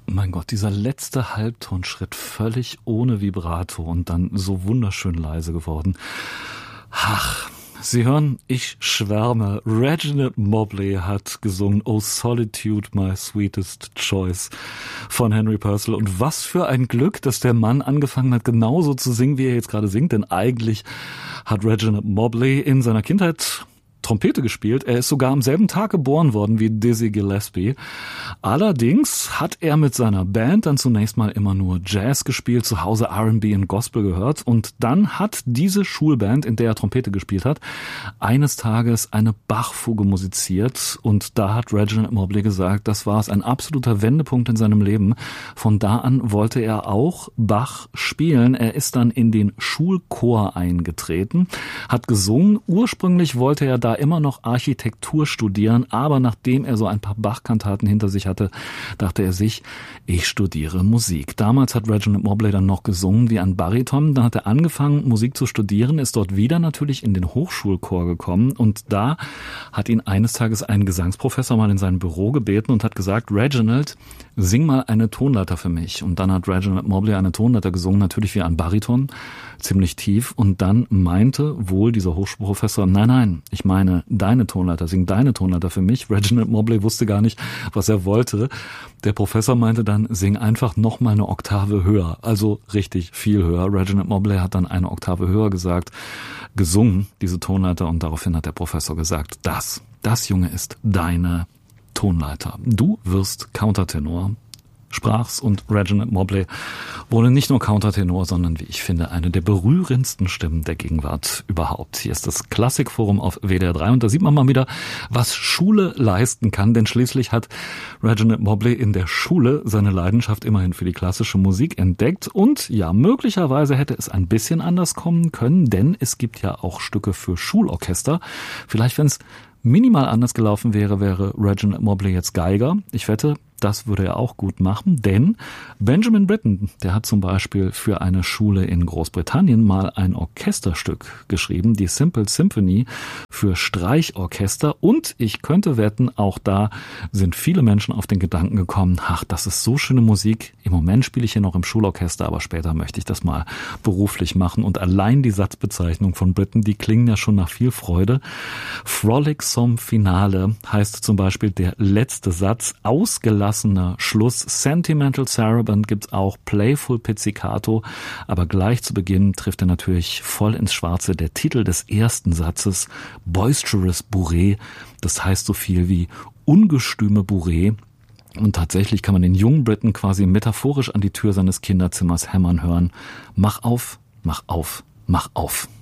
Mein Gott, dieser letzte Halbtonschritt völlig ohne Vibrato und dann so wunderschön leise geworden. Ach, Sie hören, ich schwärme. Reginald Mobley hat gesungen Oh Solitude, My Sweetest Choice von Henry Purcell. Und was für ein Glück, dass der Mann angefangen hat, genauso zu singen, wie er jetzt gerade singt. Denn eigentlich hat Reginald Mobley in seiner Kindheit Trompete gespielt. Er ist sogar am selben Tag geboren worden wie Dizzy Gillespie. Allerdings hat er mit seiner Band dann zunächst mal immer nur Jazz gespielt, zu Hause R&B und Gospel gehört. Und dann hat diese Schulband, in der er Trompete gespielt hat, eines Tages eine Bach-Fuge musiziert. Und da hat Reginald Mobley gesagt, das war es, ein absoluter Wendepunkt in seinem Leben. Von da an wollte er auch Bach spielen. Er ist dann in den Schulchor eingetreten, hat gesungen. Ursprünglich wollte er da immer noch Architektur studieren, aber nachdem er so ein paar Bach-Kantaten hinter sich hatte, dachte er sich, ich studiere Musik. Damals hat Reginald Mobley dann noch gesungen wie ein Bariton, dann hat er angefangen, Musik zu studieren, ist dort wieder natürlich in den Hochschulchor gekommen und da hat ihn eines Tages ein Gesangsprofessor mal in sein Büro gebeten und hat gesagt, Reginald, sing mal eine Tonleiter für mich. Und dann hat Reginald Mobley eine Tonleiter gesungen, natürlich wie ein Bariton, ziemlich tief. Und dann meinte wohl dieser Hochschulprofessor, nein, ich meine deine Tonleiter, sing deine Tonleiter für mich. Reginald Mobley wusste gar nicht, was er wollte. Der Professor meinte dann, sing einfach noch mal eine Oktave höher, also richtig viel höher. Reginald Mobley hat dann eine Oktave höher gesungen, diese Tonleiter. Und daraufhin hat der Professor gesagt, das Junge ist deine Tonleiter. Du wirst Countertenor. Sprach's und Reginald Mobley wurde nicht nur Countertenor, sondern, wie ich finde, eine der berührendsten Stimmen der Gegenwart überhaupt. Hier ist das Klassikforum auf WDR 3 und da sieht man mal wieder, was Schule leisten kann, denn schließlich hat Reginald Mobley in der Schule seine Leidenschaft immerhin für die klassische Musik entdeckt und ja, möglicherweise hätte es ein bisschen anders kommen können, denn es gibt ja auch Stücke für Schulorchester. Vielleicht, wenn es minimal anders gelaufen wäre Reginald Mobley jetzt Geiger. Ich wette, das würde er auch gut machen, denn Benjamin Britten, der hat zum Beispiel für eine Schule in Großbritannien mal ein Orchesterstück geschrieben, die Simple Symphony für Streichorchester und ich könnte wetten, auch da sind viele Menschen auf den Gedanken gekommen, ach, das ist so schöne Musik, im Moment spiele ich hier noch im Schulorchester, aber später möchte ich das mal beruflich machen und allein die Satzbezeichnung von Britten, die klingen ja schon nach viel Freude. Frolicsome Finale heißt zum Beispiel der letzte Satz, ausgelassener Schluss. Sentimental Saraband gibt's auch, Playful Pizzicato, aber gleich zu Beginn trifft er natürlich voll ins Schwarze. Der Titel des ersten Satzes, Boisterous Bourrée, das heißt so viel wie ungestüme Bourrée. Und tatsächlich kann man den jungen Britten quasi metaphorisch an die Tür seines Kinderzimmers hämmern hören. Mach auf, mach auf, mach auf.